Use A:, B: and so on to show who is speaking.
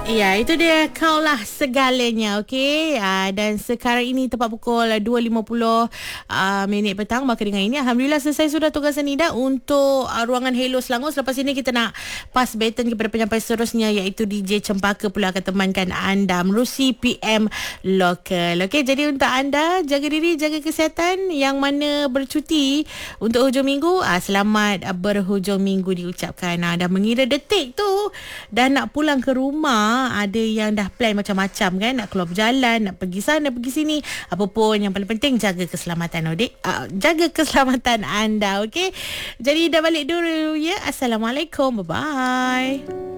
A: Ya, itu dia kau lah segalanya, okey. Dan sekarang ini tepat pukul 2.50 minit petang. Maka dengan ini alhamdulillah selesai sudah tugasan Nida untuk ruangan Hello Selangor. Selepas ini kita nak pass baton kepada penyampai seterusnya, iaitu DJ Cempaka pula akan temankan anda menerusi PM Lokal. Okey, jadi untuk anda jaga diri, jaga kesihatan. Yang mana bercuti untuk hujung minggu, selamat berhujung minggu diucapkan. Dah mengira detik tu dah nak pulang ke rumah. Ada yang dah plan macam-macam kan, nak keluar berjalan, nak pergi sana, pergi sini. Apa pun yang paling penting jaga keselamatan adik. Jaga keselamatan anda, okey. Jadi dah balik dulu ya. Assalamualaikum. Bye bye.